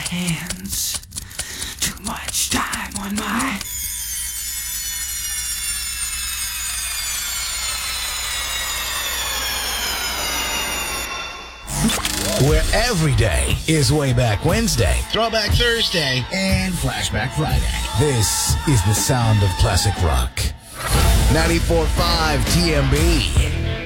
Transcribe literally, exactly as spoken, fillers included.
hands. Too much time on my... Where every day is Way Back Wednesday, Throwback Thursday, and Flashback Friday. This is the sound of classic rock. ninety-four point five T M B.